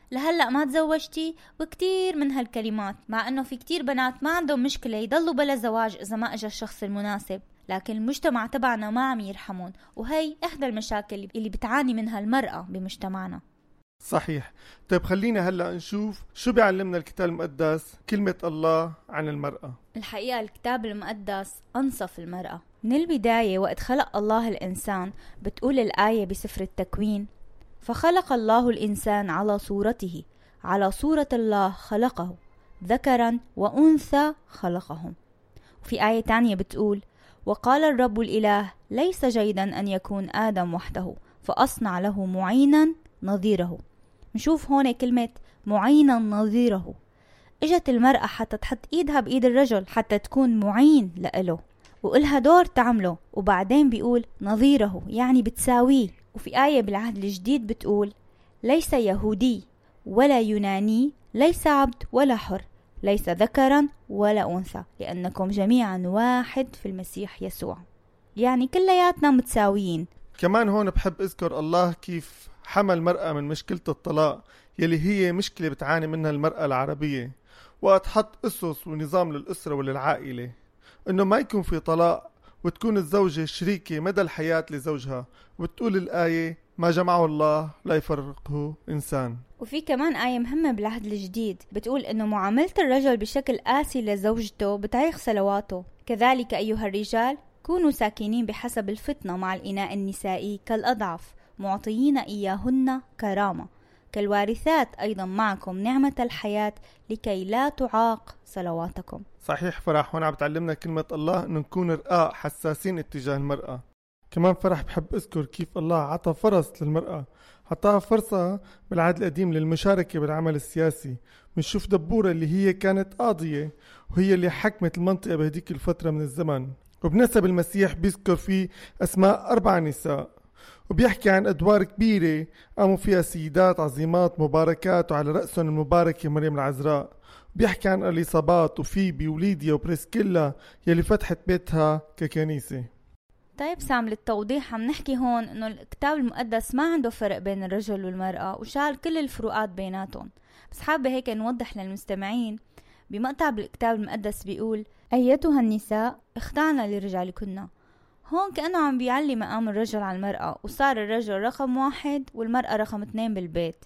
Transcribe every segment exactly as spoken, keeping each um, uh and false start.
لهلأ ما تزوجتي، وكتير من هالكلمات، مع أنه في كتير بنات ما عندهم مشكلة يضلوا بلا زواج إذا ما أجا الشخص المناسب، لكن المجتمع تبعنا ما عم يرحمون، وهي إحدى المشاكل اللي بتعاني منها المرأة بمجتمعنا. صحيح. طيب خلينا هلأ نشوف شو بيعلمنا الكتاب المقدس كلمة الله عن المرأة. الحقيقة الكتاب المقدس أنصف المرأة من البداية. وقت خلق الله الإنسان بتقول الآية بسفر التكوين: فخلق الله الإنسان على صورته، على صورة الله خلقه، ذكرا وأنثى خلقهم. وفي آية تانية بتقول: وقال الرب الإله ليس جيدا أن يكون آدم وحده، فأصنع له معينا نظيره. نشوف هون كلمة معينا نظيره. اجت المرأة حتى تحط ايدها بايد الرجل حتى تكون معين لإله وإلها دور تعمله، وبعدين بيقول نظيره يعني بتساويه. وفي آية بالعهد الجديد بتقول: ليس يهودي ولا يوناني، ليس عبد ولا حر، ليس ذكرا ولا أنثى، لأنكم جميعا واحد في المسيح يسوع. يعني كلياتنا متساويين. كمان هون بحب أذكر الله كيف حمل المرأة من مشكلة الطلاق يلي هي مشكلة بتعاني منها المرأة العربية، وقت حط أسس ونظام للأسرة وللعائلة إنه ما يكون في طلاق، وتكون الزوجة شريكة مدى الحياة لزوجها. وتقول الآية: ما جمعه الله لا يفرقه إنسان. وفي كمان آية مهمة بالعهد الجديد بتقول إنه معاملة الرجل بشكل قاسي لزوجته بتعيق صلواته. كذلك أيها الرجال كونوا ساكنين بحسب الفطنة مع الإناء النسائي كالأضعف، معطيين إياهن كرامة، كالوارثات أيضا معكم نعمة الحياة، لكي لا تعاق صلواتكم. صحيح فرح، هون عم بتعلمنا كلمة الله إنه نكون رقاق حساسين اتجاه المرأة. كمان فرح بحب أذكر كيف الله عطى فرص للمرأة، عطاها فرصة بالعهد القديم للمشاركة بالعمل السياسي. بنشوف دبورة اللي هي كانت قاضية وهي اللي حكمت المنطقة بهديك الفترة من الزمن. وبنسب المسيح بيذكر فيه أسماء أربع نساء، وبيحكي عن أدوار كبيرة قاموا فيها سيدات عظيمات مباركات، وعلى رأسهم المباركة مريم العذراء. بيحكي عن إليصابات وفيبي وليديا وبريسكيلا يلي فتحت بيتها ككنيسة. طيب سام، للتوضيح عم نحكي هون إنه الكتاب المقدس ما عنده فرق بين الرجل والمرأة، وشال كل الفروقات بيناتهم. بس حابة هيك نوضح للمستمعين بمقطع بالكتاب المقدس بيقول: أيتها النساء اخضعن لرجالكن. هون كأنه عم بيعلي مقام الرجل على المرأة، وصار الرجل رقم واحد والمرأة رقم اثنين بالبيت.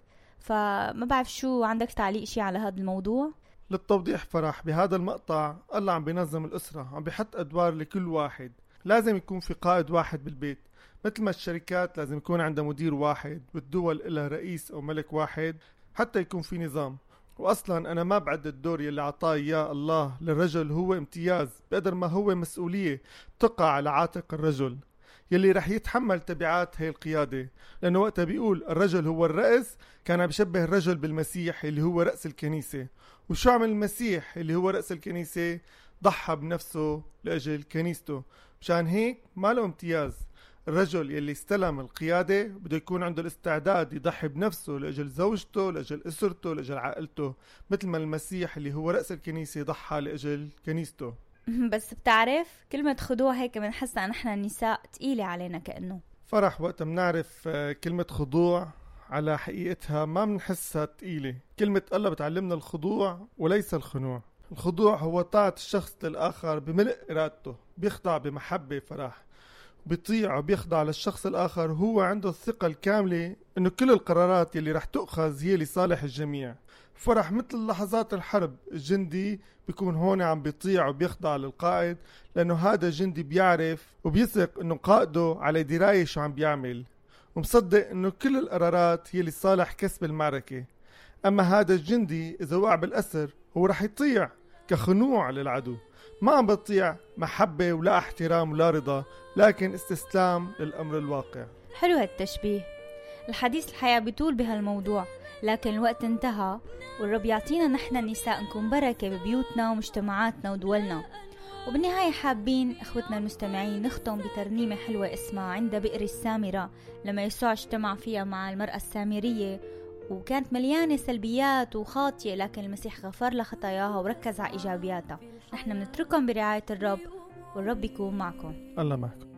فما بعرف شو عندك تعليق شي على هذا الموضوع؟ للتوضيح فرح، بهذا المقطع الله عم بينظم الأسرة، عم بيحط أدوار لكل واحد. لازم يكون في قائد واحد بالبيت، مثل ما الشركات لازم يكون عندها مدير واحد، والدول إلها رئيس أو ملك واحد حتى يكون في نظام. وأصلا أنا ما بعد الدور يلي عطاه إياه الله للرجل هو امتياز، بقدر ما هو مسؤولية تقع على عاتق الرجل يلي رح يتحمل تبعات هاي القيادة. لأنه وقتها بيقول الرجل هو الرأس، كان بيشبه الرجل بالمسيح اللي هو رأس الكنيسة. وشو عمل المسيح اللي هو رأس الكنيسة؟ ضحى بنفسه لأجل كنيسته. مشان هيك ما له امتياز. الرجل يلي استلم القيادة بده يكون عنده الاستعداد يضحي بنفسه لأجل زوجته، لأجل أسرته، لأجل عائلته، مثل ما المسيح اللي هو رأس الكنيسة ضحى لأجل كنيسته. بس بتعرف كلمة خضوع هيك بنحسها نحن النساء تقيلة علينا كأنه. فرح وقت بنعرف كلمة خضوع على حقيقتها ما بنحسها تقيلة. كلمة الله بتعلمنا الخضوع وليس الخنوع. الخضوع هو طاعة الشخص للآخر بملء إرادته، بيخضع بمحبة فرح، بيطيع وبيخضع للشخص الآخر. هو عنده الثقة الكاملة إنه كل القرارات يلي رح تؤخذ هي لصالح الجميع. فرح مثل لحظات الحرب، الجندي بيكون هون عم بيطيع وبيخضع للقائد، لأنه هذا الجندي بيعرف وبيثق إنه قائده على دراية شو عم بيعمل، ومصدق إنه كل القرارات هي لصالح كسب المعركة. أما هذا الجندي إذا وقع بالأسر هو رح يطيع كخنوع للعدو، ما عم بطيع محبة ولا احترام ولا رضا، لكن استسلام للأمر الواقع. حلو هالتشبيه. الحديث الحياة بيطول بهالموضوع، لكن الوقت انتهى، والرب يعطينا نحن النساء نكون بركة ببيوتنا ومجتمعاتنا ودولنا. وبالنهاية حابين اخوتنا المستمعين نختم بترنيمة حلوة اسمها عند بئر السامرة، لما يسوع اجتمع فيها مع المرأة السامرية وكانت مليانة سلبيات وخاطئة، لكن المسيح غفر لها خطاياها وركز على إيجابياتها. نحن بنترككم برعاية الرب، والرب يكون معكم. الله معكم.